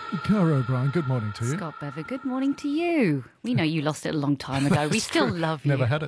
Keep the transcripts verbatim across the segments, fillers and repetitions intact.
Cara O'Brien, good morning to you. Scott Bever, good morning to you. We know you lost it a long time ago. We still true. love you. Never had it.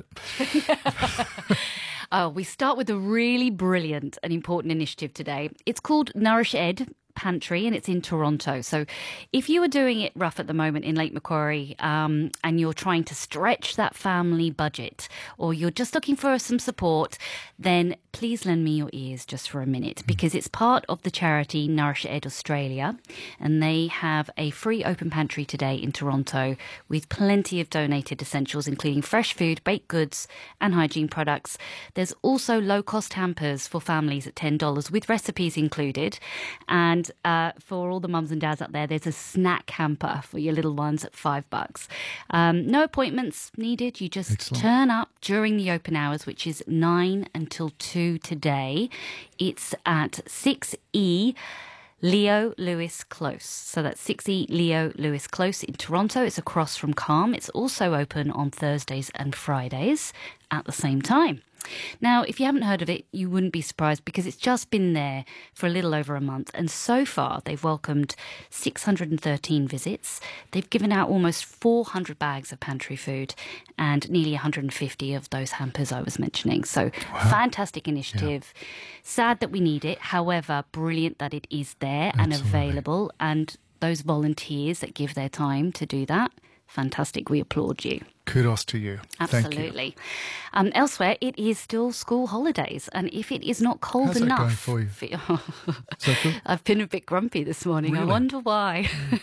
Oh, we start with a really brilliant and important initiative today. It's called Nourish Ed Pantry, and it's in Toronto. So if you are doing it rough at the moment in Lake Macquarie um, and you're trying to stretch that family budget, or you're just looking for some support, then please lend me your ears just for a minute, because it's part of the charity Nourish Ed Australia, and they have a free open pantry today in Toronto with plenty of donated essentials, including fresh food, baked goods and hygiene products. There's also low-cost hampers for families at ten dollars with recipes included. And uh, for all the mums and dads out there, there's a snack hamper for your little ones at five bucks. Um, no appointments needed. You just Excellent. turn up during the open hours, which is nine until two today. It's at six E Leo Lewis Close. So that's six E Leo Lewis Close in Toronto. It's across from Calm. It's also open on Thursdays and Fridays at the same time. Now, if you haven't heard of it, you wouldn't be surprised, because it's just been there for a little over a month. And so far, they've welcomed six hundred thirteen visits. They've given out almost four hundred bags of pantry food and nearly one hundred fifty of those hampers I was mentioning. So wow. Fantastic initiative. Yeah. Sad that we need it. However, brilliant that it is there Absolutely. And available. And those volunteers that give their time to do that, fantastic. We applaud you. Kudos to you. Absolutely. Um, elsewhere, it is still school holidays, and if it is not cold How's enough, that going for you? Is that good? I've been a bit grumpy this morning. Really? I wonder why.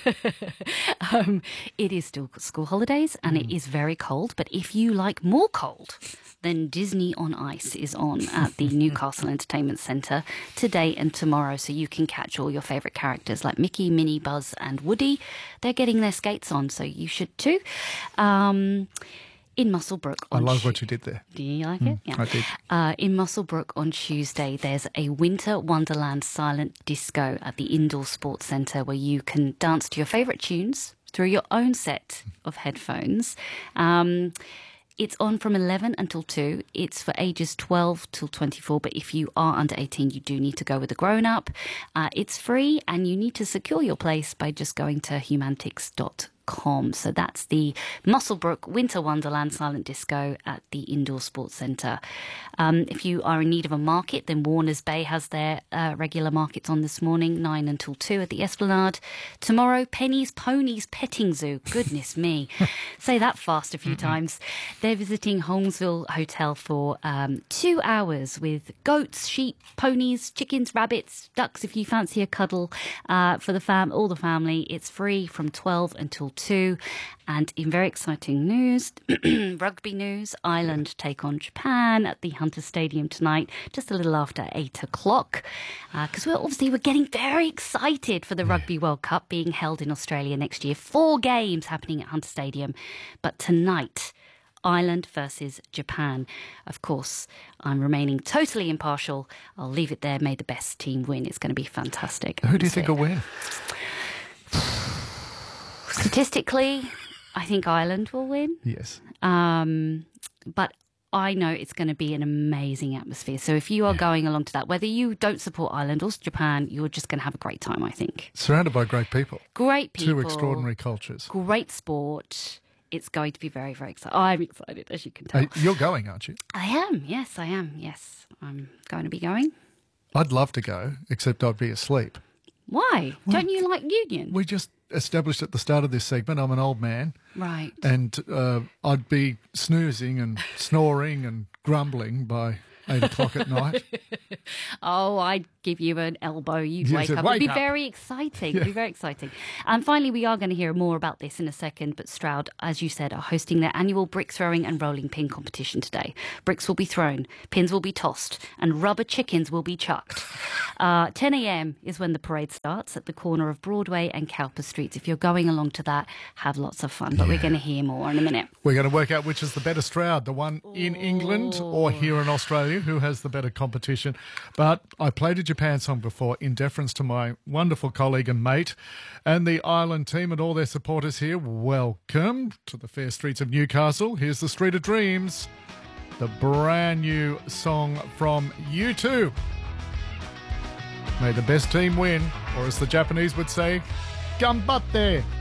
um, it is still school holidays, and mm. it is very cold. But if you like more cold, then Disney on Ice is on at the Newcastle Entertainment Centre today and tomorrow, so you can catch all your favourite characters like Mickey, Minnie, Buzz and Woody. They're getting their skates on, so you should too. Um, in Muswellbrook on I love Tu- what you did there. Do you like mm, it? Yeah. I did. Uh, in Muswellbrook on Tuesday, there's a Winter Wonderland silent disco at the Indoor Sports Centre, where you can dance to your favourite tunes through your own set of headphones. Um, It's on from eleven until two. It's for ages twelve till twenty-four. But if you are under eighteen, you do need to go with a grown-up. Uh, it's free, and you need to secure your place by just going to humantics dot com. So that's the Muswellbrook Winter Wonderland Silent Disco at the Indoor Sports Centre. Um, if you are in need of a market, then Warners Bay has their uh, regular markets on this morning, nine until two at the Esplanade. Tomorrow, Penny's Ponies Petting Zoo. Goodness me. Say that fast a few mm-hmm. times. They're visiting Holmesville Hotel for um, two hours with goats, sheep, ponies, chickens, rabbits, ducks, if you fancy a cuddle uh, for the fam, all the family. It's free from twelve until two. And in very exciting news, rugby news, Ireland take on Japan at the Hunter Stadium tonight, just a little after eight o'clock. Because uh, we're obviously we're getting very excited for the Rugby World Cup being held in Australia next year. Four games happening at Hunter Stadium. But tonight, Ireland versus Japan. Of course, I'm remaining totally impartial. I'll leave it there. May the best team win. It's going to be fantastic. Who do you think will win? Statistically, I think Ireland will win. Yes. Um, but I know it's going to be an amazing atmosphere. So if you are yeah. going along to that, whether you don't support Ireland or Japan, you're just going to have a great time, I think. Surrounded by great people. Great people. Two extraordinary cultures. Great sport. It's going to be very, very exciting. I'm excited, as you can tell. Uh, you're going, aren't you? I am. Yes, I am. Yes, I'm going to be going. I'd love to go, except I'd be asleep. Why? Well, don't you like Union? We just established at the start of this segment I'm an old man. Right. And uh, I'd be snoozing and snoring and grumbling by eight o'clock at night. Oh, I'd give you an elbow. You'd You wake said, up. "Wake It'd be up." very exciting. Yeah. It'd be very exciting. And finally, we are going to hear more about this in a second. But Stroud, as you said, are hosting their annual brick throwing and rolling pin competition today. Bricks will be thrown, pins will be tossed, and rubber chickens will be chucked. Uh, ten a.m. is when the parade starts at the corner of Broadway and Cowper Streets. If you're going along to that, have lots of fun. But Yeah. we're going to hear more in a minute. We're going to work out which is the better Stroud, the one in England or here in Australia, who has the better competition. But I played a Japan song before in deference to my wonderful colleague and mate and the Ireland team and all their supporters here. Welcome to the fair streets of Newcastle. Here's the Street of Dreams, the brand new song from U two. May the best team win, or as the Japanese would say, Gambate.